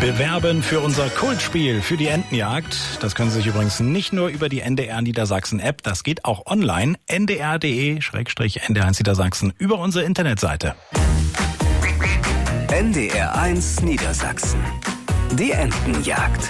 Bewerben für unser Kultspiel für die Entenjagd. Das können Sie sich übrigens nicht nur über die NDR Niedersachsen App, das geht auch online, ndr.de/NDR1 Niedersachsen über unsere Internetseite. NDR1 Niedersachsen. Die Entenjagd.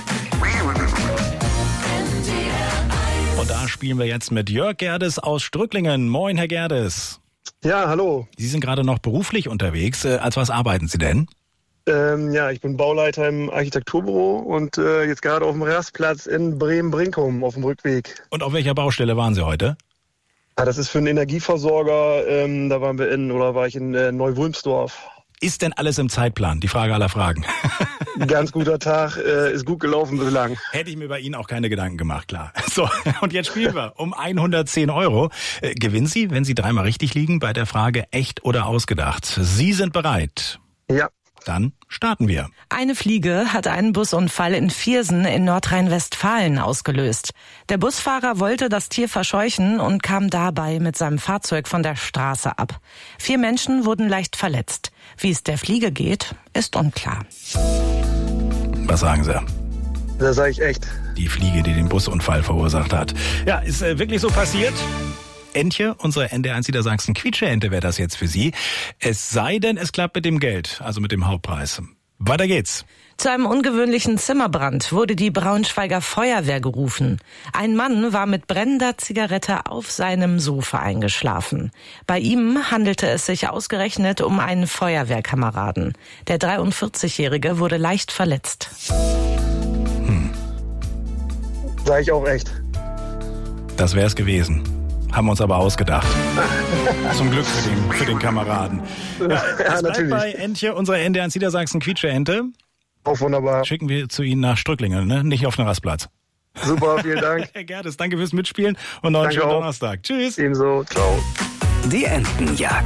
Und da spielen wir jetzt mit Jörg Gerdes aus Strücklingen. Moin, Herr Gerdes. Ja, hallo. Sie sind gerade noch beruflich unterwegs. Als was arbeiten Sie denn? Ich bin Bauleiter im Architekturbüro und jetzt gerade auf dem Rastplatz in Bremen-Brinkum auf dem Rückweg. Und auf welcher Baustelle waren Sie heute? Das ist für einen Energieversorger, da war ich in Neu-Wulmsdorf. Ist denn alles im Zeitplan? Die Frage aller Fragen. Ganz guter Tag, ist gut gelaufen bislang. Hätte ich mir bei Ihnen auch keine Gedanken gemacht, klar. So, und jetzt spielen wir um 110 €. Gewinnen Sie, wenn Sie dreimal richtig liegen, bei der Frage echt oder ausgedacht. Sie sind bereit? Ja. Dann starten wir. Eine Fliege hat einen Busunfall in Viersen in Nordrhein-Westfalen ausgelöst. Der Busfahrer wollte das Tier verscheuchen und kam dabei mit seinem Fahrzeug von der Straße ab. 4 Menschen wurden leicht verletzt. Wie es der Fliege geht, ist unklar. Was sagen Sie? Das sage ich echt. Die Fliege, die den Busunfall verursacht hat. Ja, ist wirklich so passiert? Entje, unsere NDR1 Niedersachsen Quietsche-Ente wäre das jetzt für Sie. Es sei denn, es klappt mit dem Geld, also mit dem Hauptpreis. Weiter geht's. Zu einem ungewöhnlichen Zimmerbrand wurde die Braunschweiger Feuerwehr gerufen. Ein Mann war mit brennender Zigarette auf seinem Sofa eingeschlafen. Bei ihm handelte es sich ausgerechnet um einen Feuerwehrkameraden. Der 43-Jährige wurde leicht verletzt. Sag ich auch echt. Das wäre es gewesen. Haben wir uns aber ausgedacht. Zum Glück für den Kameraden. Ja, das bleibt bei Entje, unserer NDR1 Niedersachsen Quietsche-Ente. Auch wunderbar. Schicken wir zu Ihnen nach Strücklingen, ne? Nicht auf den Rastplatz. Super, vielen Dank. Herr Gerdes, danke fürs Mitspielen und noch einen schönen Donnerstag. Tschüss. Ebenso, ciao. Die Entenjagd.